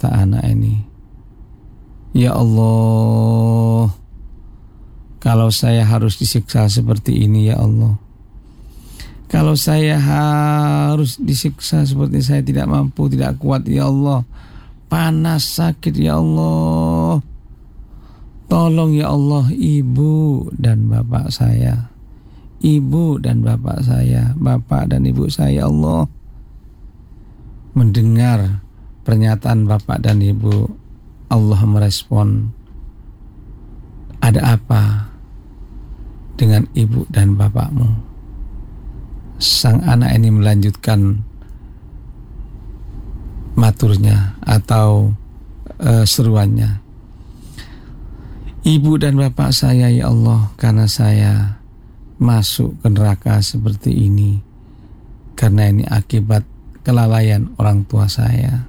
kata anak ini, ya Allah, kalau saya harus disiksa seperti ini ya Allah, kalau saya harus disiksa seperti saya tidak mampu, tidak kuat ya Allah, panas, sakit ya Allah, tolong ya Allah ibu dan bapak saya, ibu dan bapak saya, bapak dan ibu saya Allah. Mendengar pernyataan bapak dan ibu, Allah merespon, ada apa dengan ibu dan bapakmu? Sang anak ini melanjutkan maturnya atau seruannya. Ibu dan bapak saya ya Allah, karena saya masuk ke neraka seperti ini karena ini akibat kelalaian orang tua saya.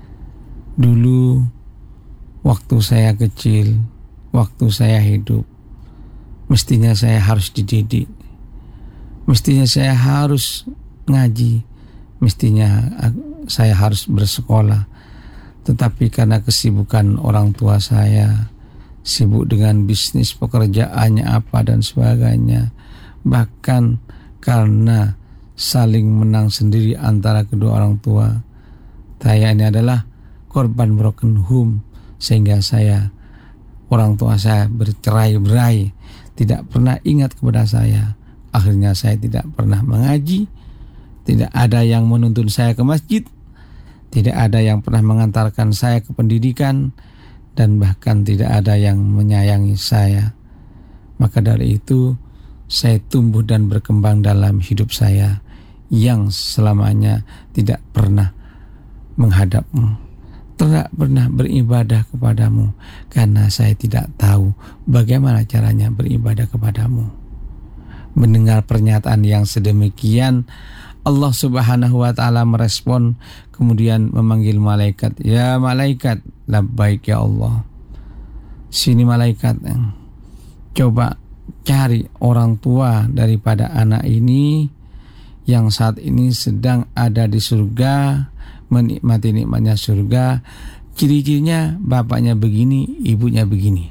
Dulu waktu saya kecil, waktu saya hidup, mestinya saya harus dididik, mestinya saya harus ngaji, mestinya saya harus bersekolah. Tetapi karena kesibukan orang tua saya, sibuk dengan bisnis, pekerjaannya apa dan sebagainya, bahkan karena saling menang sendiri antara kedua orang tua, saya ini adalah korban broken home, sehingga orang tua saya bercerai-berai, tidak pernah ingat kepada saya. Akhirnya saya tidak pernah mengaji, tidak ada yang menuntun saya ke masjid, tidak ada yang pernah mengantarkan saya ke pendidikan, dan bahkan tidak ada yang menyayangi saya. Maka dari itu saya tumbuh dan berkembang dalam hidup saya yang selamanya tidak pernah menghadapmu, tidak pernah beribadah kepadamu, karena saya tidak tahu bagaimana caranya beribadah kepadamu. Mendengar pernyataan yang sedemikian, Allah Subhanahu wa ta'ala merespon, kemudian memanggil malaikat. Ya malaikat, labbaik ya Allah. Sini malaikat, coba cari orang tua daripada anak ini yang saat ini sedang ada di surga, menikmati nikmatnya surga. Ciri-cirinya bapaknya begini, ibunya begini.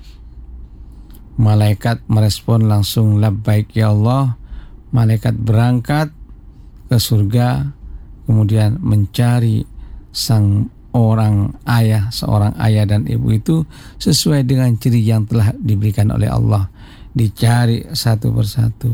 Malaikat merespon langsung, labbaik ya Allah. Malaikat berangkat ke surga, kemudian mencari seorang ayah dan ibu itu sesuai dengan ciri yang telah diberikan oleh Allah. Dicari satu persatu,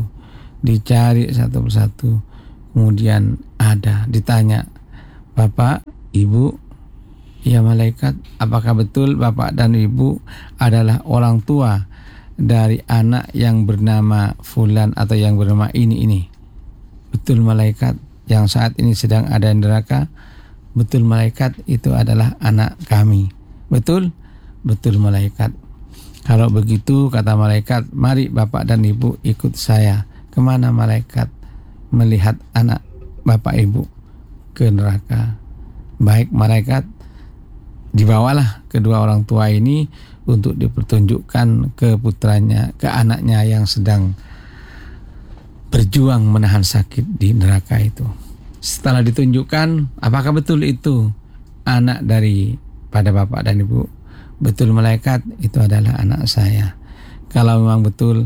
kemudian ditanya, bapak, ibu, ya malaikat, apakah betul bapak dan ibu adalah orang tua dari anak yang bernama fulan atau yang bernama ini? Betul malaikat, yang saat ini sedang ada di neraka. Betul malaikat, itu adalah anak kami. Betul? Betul malaikat. Kalau begitu, kata malaikat, mari bapak dan ibu ikut saya. Kemana malaikat? Melihat anak bapak ibu ke neraka. Baik malaikat, dibawalah kedua orang tua ini untuk dipertunjukkan ke putranya, ke anaknya yang sedang berjuang menahan sakit di neraka itu. Setelah ditunjukkan, apakah betul itu anak pada bapak dan ibu? Betul malaikat, itu adalah anak saya. Kalau memang betul,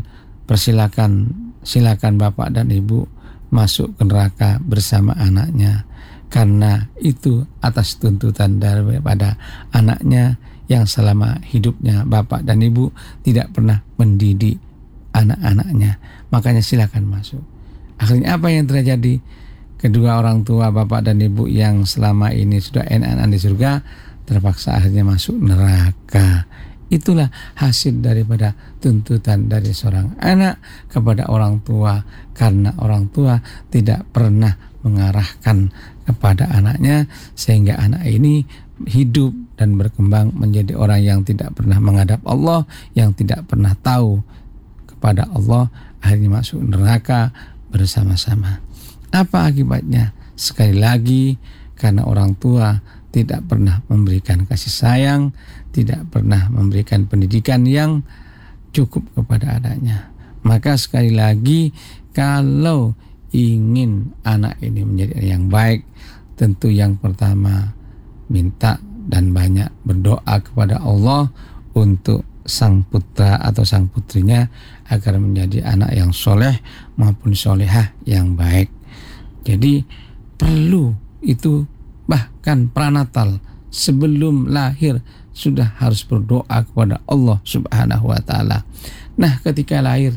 silakan bapak dan ibu masuk ke neraka bersama anaknya, karena itu atas tuntutan daripada anaknya yang selama hidupnya bapak dan ibu tidak pernah mendidik anak-anaknya. Makanya silakan masuk. Akhirnya apa yang terjadi? Kedua orang tua bapak dan ibu yang selama ini sudah enak-enak di surga terpaksa akhirnya masuk neraka. Itulah hasil daripada tuntutan dari seorang anak kepada orang tua, karena orang tua tidak pernah mengarahkan kepada anaknya, sehingga anak ini hidup dan berkembang menjadi orang yang tidak pernah menghadap Allah, yang tidak pernah tahu kepada Allah, akhirnya masuk neraka bersama-sama. Apa akibatnya? Sekali lagi, karena orang tua tidak pernah memberikan kasih sayang, tidak pernah memberikan pendidikan yang cukup kepada anaknya. Maka sekali lagi, kalau ingin anak ini menjadi yang baik, tentu yang pertama minta dan banyak berdoa kepada Allah untuk sang putra atau sang putrinya agar menjadi anak yang soleh maupun solehah yang baik. Jadi perlu itu, bahkan pranatal sebelum lahir sudah harus berdoa kepada Allah Subhanahu wa taala. Nah, ketika lahir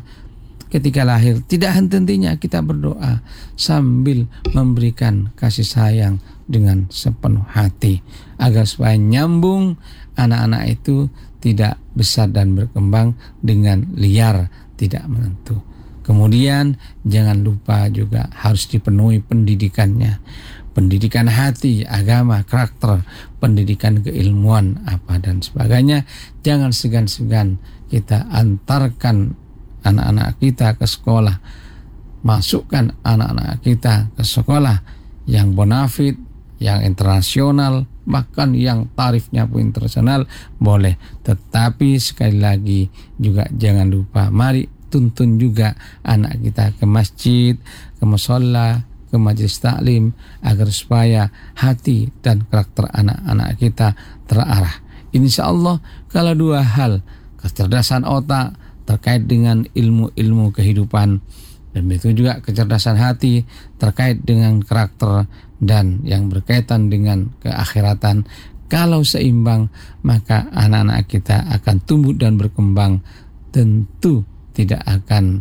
tidak henti-hentinya kita berdoa sambil memberikan kasih sayang dengan sepenuh hati agar supaya nyambung anak-anak itu tidak besar dan berkembang dengan liar, tidak menentu. Kemudian jangan lupa juga harus dipenuhi pendidikannya. Pendidikan hati, agama, karakter, pendidikan keilmuan apa dan sebagainya. Jangan segan-segan kita antarkan anak-anak kita ke sekolah, masukkan anak-anak kita ke sekolah yang bonafit, yang internasional, bahkan yang tarifnya pun internasional boleh. Tetapi sekali lagi juga jangan lupa, mari tuntun juga anak kita ke masjid, ke musholla, ke majelis taklim, agar supaya hati dan karakter anak-anak kita terarah. Insya Allah kalau dua hal, kecerdasan otak terkait dengan ilmu-ilmu kehidupan, dan itu juga kecerdasan hati terkait dengan karakter dan yang berkaitan dengan keakhiratan, kalau seimbang maka anak-anak kita akan tumbuh dan berkembang, tentu tidak akan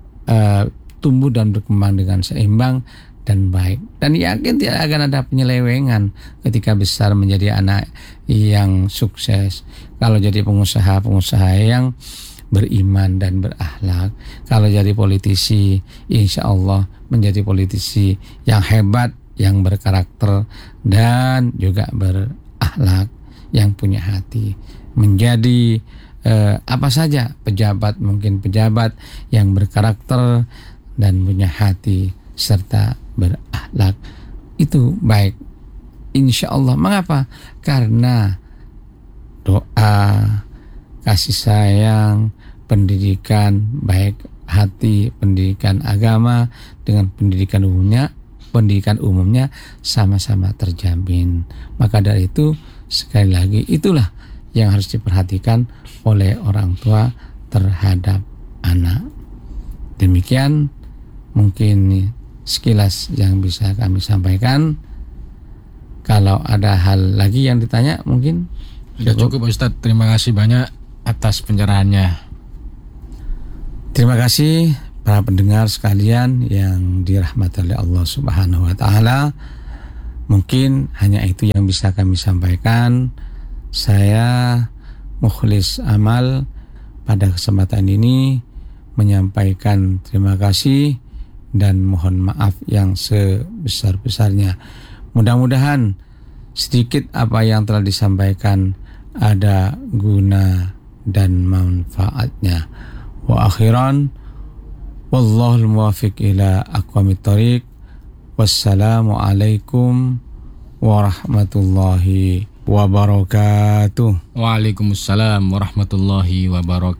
tumbuh dan berkembang dengan seimbang dan baik, dan yakin tidak akan ada penyelewengan ketika besar menjadi anak yang sukses. Kalau jadi pengusaha yang beriman dan berakhlak, kalau jadi politisi insya Allah menjadi politisi yang hebat, yang berkarakter dan juga berakhlak, yang punya hati. Menjadi apa saja pejabat, mungkin pejabat yang berkarakter dan punya hati serta berakhlak, itu baik insya Allah. Mengapa? Karena doa, kasih sayang, pendidikan baik hati, pendidikan agama dengan pendidikan umumnya sama-sama terjamin. Maka dari itu sekali lagi itulah yang harus diperhatikan oleh orang tua terhadap anak. Demikian mungkin sekilas yang bisa kami sampaikan. Kalau ada hal lagi yang ditanya mungkin sudah cukup Ustadz. Terima kasih banyak atas pencerahannya. Terima kasih para pendengar sekalian yang dirahmati oleh Allah Subhanahu wa taala. Mungkin hanya itu yang bisa kami sampaikan. Saya Mukhlis Amal pada kesempatan ini menyampaikan terima kasih dan mohon maaf yang sebesar-besarnya. Mudah-mudahan sedikit apa yang telah disampaikan ada guna dan manfaatnya. Wa akhiran, wallahul muwaffiq ila aqwamit thoriq. Wassalamu alaikum warahmatullahi wabarakatuh. Waalaikumsalam warahmatullahi wabarakatuh.